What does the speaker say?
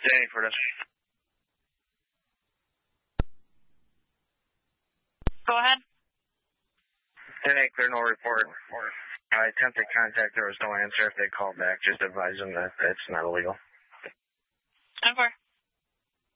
Danny for this. Go ahead. 10-8, clear, no report. I attempted contact, there was no answer. If they call back, just advise them that it's not illegal. 10-4.